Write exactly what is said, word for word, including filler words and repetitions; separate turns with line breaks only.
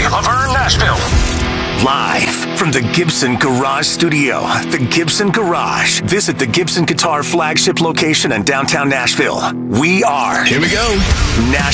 Laverne, Nashville.
Live from the Gibson Garage Studio, the Gibson Garage. Visit the Gibson Guitar flagship location in downtown Nashville. We are.
Here we go.
Nashville.